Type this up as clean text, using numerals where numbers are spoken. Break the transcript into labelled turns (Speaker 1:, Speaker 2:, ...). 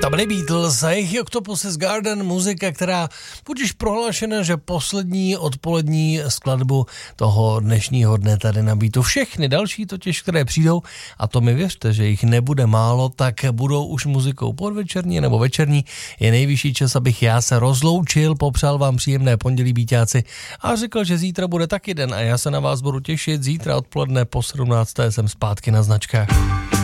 Speaker 1: Tam byli Beatles a jejich Octopus's Garden, muzika, která budiž prohlášena, že poslední odpolední skladbu toho dnešního dne tady nabídnou. Všechny další totiž, které přijdou, a to mi věřte, že jich nebude málo, tak budou už muzikou podvečerní nebo večerní. Je nejvyšší čas, abych já se rozloučil, popřál vám příjemné pondělí, býťáci, a řekl, že zítra bude taky den a já se na vás budu těšit. Zítra odpoledne po 17. jsem zpátky na značkách.